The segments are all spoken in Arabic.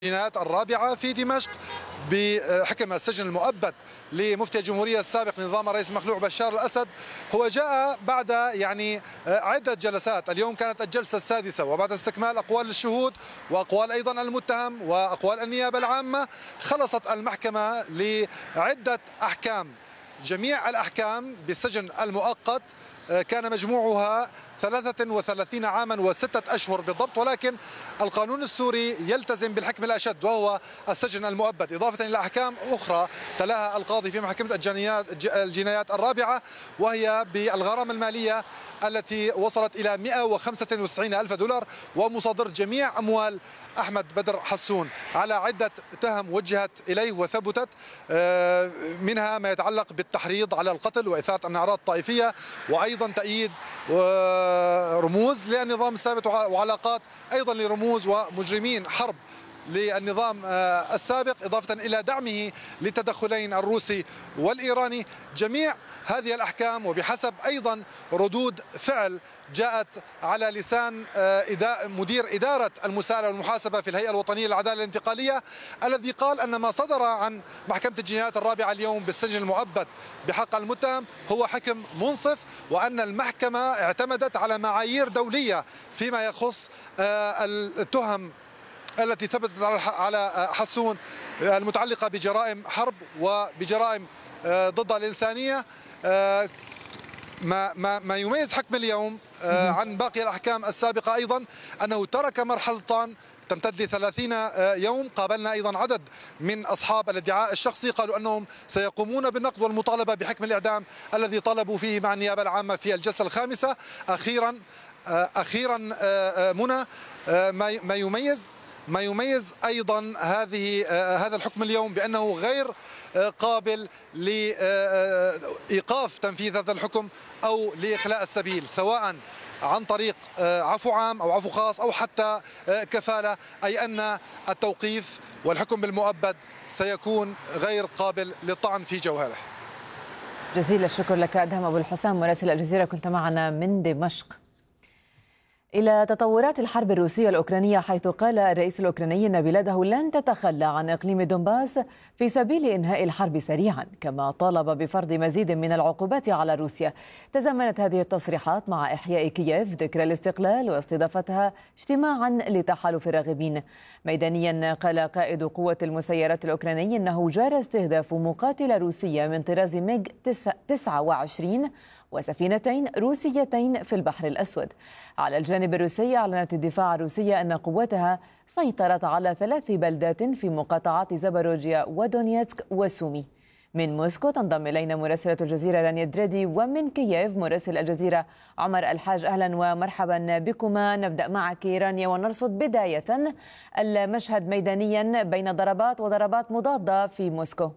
الجنايات الرابعة في دمشق بحكم السجن المؤبد لمفتي الجمهورية السابق نظام الرئيس المخلوع بشار الأسد. هو جاء بعد عدة جلسات، اليوم كانت الجلسة السادسة، وبعد استكمال أقوال الشهود وأقوال أيضا المتهم وأقوال النيابة العامة خلصت المحكمة لعدة أحكام. جميع الأحكام بالسجن المؤقت كان مجموعها 33 عاما و6 أشهر بالضبط، ولكن القانون السوري يلتزم بالحكم الأشد وهو السجن المؤبد، إضافة إلى أحكام أخرى تلاها القاضي في محكمة الجنايات الرابعة، وهي بالغرامة المالية التي وصلت إلى 195 ألف دولار ومصادرة جميع أموال أحمد بدر حسون على عدة تهم وجهت إليه وثبتت، منها ما يتعلق بالتحريض على القتل وإثارة الأعراض الطائفية، وأيضا تأييد رموز للنظام السابق وعلاقات أيضا لرموز ومجرمين حرب للنظام السابق، إضافة إلى دعمه للتدخلين الروسي والإيراني. جميع هذه الأحكام وبحسب أيضا ردود فعل جاءت على لسان مدير إدارة المساءلة والمحاسبة في الهيئة الوطنية للعدالة الانتقالية، الذي قال أن ما صدر عن محكمة الجنايات الرابعة اليوم بالسجن المؤبد بحق المتهم هو حكم منصف، وأن المحكمة اعتمدت على معايير دولية فيما يخص التهم التي ثبتت على حسون المتعلقة بجرائم حرب وبجرائم ضد الإنسانية. ما يميز حكم اليوم عن باقي الأحكام السابقة أيضا أنه ترك مرحلتان تمتد ل30 يوم. قابلنا أيضا عدد من أصحاب الادعاء الشخصي قالوا أنهم سيقومون بالنقد والمطالبة بحكم الإعدام الذي طالبوا فيه مع النيابة العامة في الجلسة الخامسة. أخيرا منى، ما يميز أيضا هذا الحكم اليوم بأنه غير قابل لإيقاف تنفيذ هذا الحكم أو لإخلاء السبيل، سواء عن طريق عفو عام أو عفو خاص أو حتى كفالة، أي أن التوقيف والحكم بالمؤبد سيكون غير قابل للطعن في جوهره. جزيل الشكر لك أدهم أبو الحسام مراسل الجزيرة، كنت معنا من دمشق. إلى تطورات الحرب الروسية الأوكرانية، حيث قال الرئيس الأوكراني أن بلاده لن تتخلى عن إقليم دونباس في سبيل إنهاء الحرب سريعا، كما طالب بفرض مزيد من العقوبات على روسيا. تزامنت هذه التصريحات مع إحياء كييف ذكرى الاستقلال واستضافتها اجتماعا لتحالف الراغبين. ميدانيا قال قائد قوة المسيرات الأوكراني أنه جرى استهداف مقاتلة روسية من طراز ميغ 29 وسفينتين روسيتين في البحر الأسود. على الجانب الروسي، أعلنت الدفاع الروسية أن قوتها سيطرت على 3 بلدات في مقاطعات زاباروجيا ودونيتسك وسومي. من موسكو تنضم إلينا مراسلة الجزيرة رانيا دريدي، ومن كييف مراسل الجزيرة عمر الحاج. أهلا ومرحبا بكما. نبدأ معك رانيا ونرصد بداية المشهد ميدانيا بين ضربات وضربات مضادة في موسكو.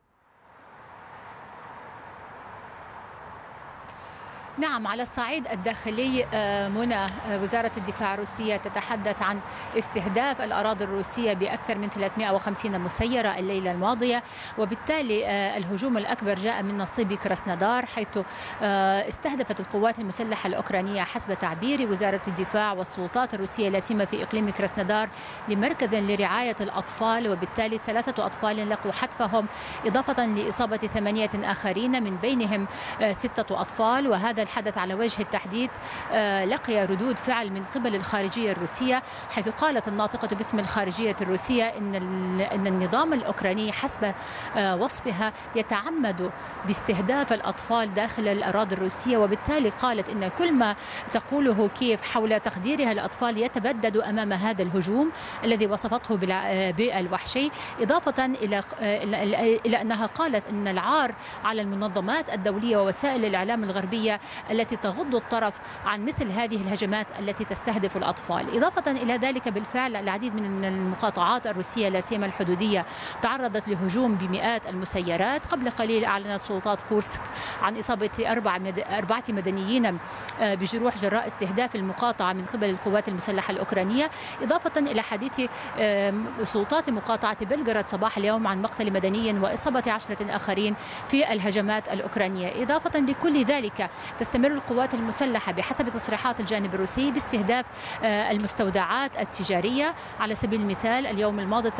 نعم، على الصعيد الداخلي منى، وزارة الدفاع الروسية تتحدث عن استهداف الأراضي الروسية بأكثر من 350 مسيرة الليلة الماضية، وبالتالي الهجوم الأكبر جاء من نصيب كراسنودار، حيث استهدفت القوات المسلحة الأوكرانية حسب تعبير وزارة الدفاع والسلطات الروسية لا سيما في إقليم كراسنودار لمركز لرعاية الأطفال، وبالتالي 3 أطفال لقوا حتفهم، إضافة لإصابة 8 آخرين من بينهم 6 أطفال. وهذا الحدث على وجه التحديد لقي ردود فعل من قبل الخارجية الروسية، حيث قالت الناطقة باسم الخارجية الروسية إن النظام الأوكراني حسب وصفها يتعمد باستهداف الأطفال داخل الأراضي الروسية، وبالتالي قالت إن كل ما تقوله كييف حول تخديرها الأطفال يتبدد أمام هذا الهجوم الذي وصفته بالوحشي، إضافة إلى أنها قالت إن العار على المنظمات الدولية ووسائل الإعلام الغربية التي تغض الطرف عن مثل هذه الهجمات التي تستهدف الأطفال. إضافة إلى ذلك، بالفعل العديد من المقاطعات الروسية لا سيما الحدودية تعرضت لهجوم بمئات المسيرات. قبل قليل أعلنت سلطات كورسك عن إصابة 4 مدنيين بجروح جراء استهداف المقاطعة من قبل القوات المسلحة الأوكرانية، إضافة إلى حديث سلطات مقاطعة بلغراد صباح اليوم عن مقتل مدني وإصابة 10 آخرين في الهجمات الأوكرانية. إضافة لكل ذلك، تستمر القوات المسلحة بحسب تصريحات الجانب الروسي باستهداف المستودعات التجارية. على سبيل المثال، اليوم الماضي